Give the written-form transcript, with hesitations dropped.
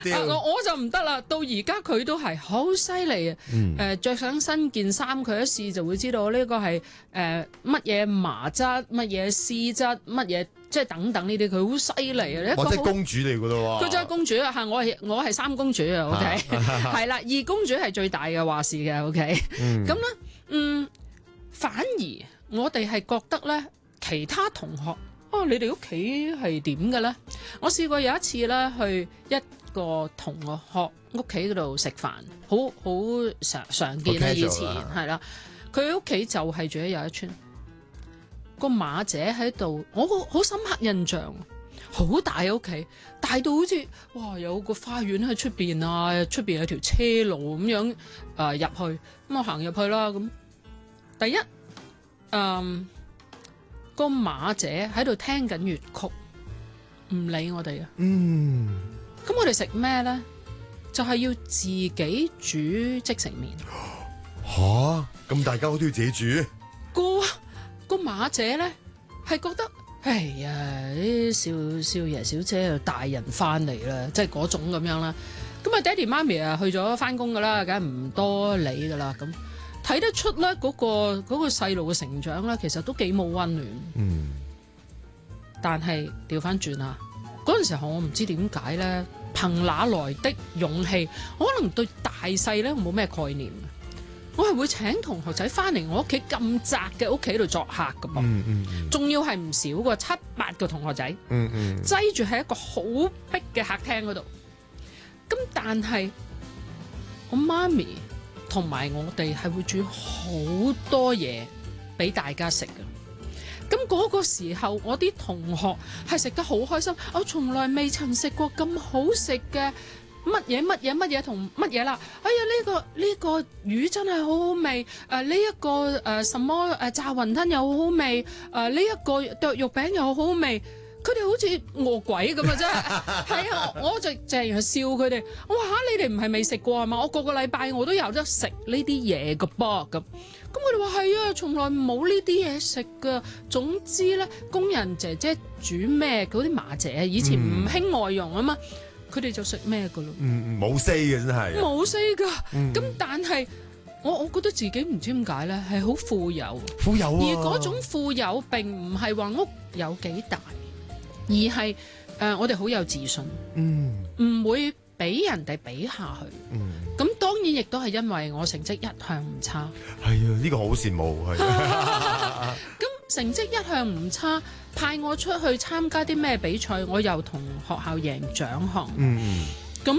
我就唔得啦，到而家佢都係好犀利啊！着上新件衫，佢一試就會知道呢個係乜嘢麻質、乜嘢絲質、乜嘢即係等等呢啲，佢好犀利啊！ 我即係公主嚟㗎咯喎， 佢真係公主啊！嚇，我係三公主啊！OK，係啦，二公主係最大嘅話事嘅 OK，咁咧反而我哋係覺得咧，其他同學你哋屋企係點嘅咧？我試過有一次咧去一個同學屋企嗰度食飯，好常見啦，以前係啦。佢屋企就係住喺又一村，個馬姐喺度，我好深刻印象，好大嘅屋企，大到好似哇有個花園喺出邊啊，出邊有條車路咁樣入去，咁我行入去啦。咁第一個馬姐喺度聽緊粵曲，唔理我哋啊。咁我哋食咩咧？就係要自己煮即食麵。 吓，咁大家都要自己煮？ 個馬姐咧係覺得，哎呀，啲少爺小姐又大人翻嚟啦，即係嗰種咁樣啦。咁啊，爹哋媽咪啊去咗翻工噶啦，梗係唔多理噶啦。咁睇得出咧，嗰個細路嘅成長咧，其實都幾冇溫暖。但係調翻轉啊！嗰陣時候我唔知點解咧，憑哪來的勇氣？我可能對大細咧冇咩概念，我係會請同學仔翻嚟我屋企咁窄嘅屋企度作客噶噃，仲要係唔少喎，7、8個同學仔，擠住喺一個好逼嘅客廳嗰度。咁但係我媽咪同埋我哋係會煮好多嘢俾大家食嘅。咁嗰個時候，我啲同學係食得好開心，我從來未曾食過咁好食嘅乜嘢同乜嘢啦！哎呀，呢個魚真係好好味，呢一個什麼炸雲吞又好好味，呢一個剁肉餅又好好味。佢哋好似餓鬼咁啊！真係，係啊！我就淨係笑佢哋。我話你哋唔係未食過係嘛？我個禮拜我都有得食呢啲嘢㗎噃咁。咁佢哋話係啊，從來冇呢啲嘢食㗎。總之咧，工人姐姐煮咩嗰啲馬姐以前唔興外傭啊嘛，佢哋就食咩㗎咯。 冇 say 嘅真係。冇 say 㗎。咁但係我覺得自己唔知點解咧，係好富有。 富有啊！ 而嗰種富有並唔係話屋有幾大。而係我哋好有自信，唔會俾人哋比下去。咁當然亦都係因為我成績一向唔差。 係啊，呢個好羨慕係。 咁成績一向唔差，派我出去參加啲咩比賽，我又同學校贏獎項。